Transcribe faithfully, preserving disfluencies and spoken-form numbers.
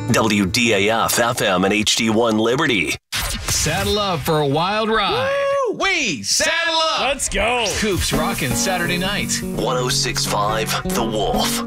W D A F F M and H D one Liberty. Saddle up for a wild ride. Woo! We saddle up. Let's go. Coops rockin' Saturday night. one oh six point five The Wolf.